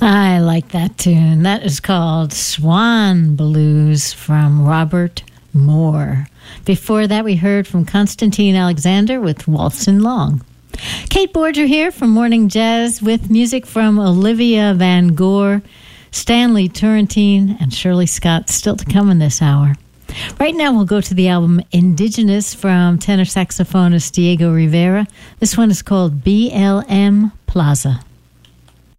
I like that tune. That is called Swan Blues from Robert Moore. Before that, we heard from Constantine Alexander with Waltzin' Long. Kate Borger here from Morning Jazz with music from Olivia Van Gore, Stanley Turrentine, and Shirley Scott still to come in this hour. Right now, we'll go to the album Indigenous from tenor saxophonist Diego Rivera. This one is called BLM Plaza.